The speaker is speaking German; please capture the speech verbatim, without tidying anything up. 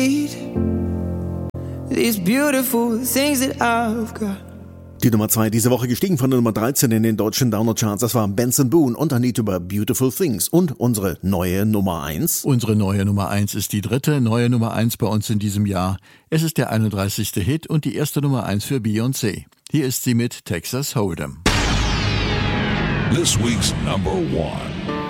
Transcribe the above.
These beautiful things that I've got. Die Nummer zwei diese Woche gestiegen von der Nummer dreizehn in den deutschen Downer-Charts. Das war Benson Boone und I Need to Buy Beautiful Things. Und unsere neue Nummer eins. Unsere neue Nummer eins ist die dritte neue Nummer eins bei uns in diesem Jahr. Es ist der einunddreißigste Hit und die erste Nummer eins für Beyoncé. Hier ist sie mit Texas Hold'em. This week's number one.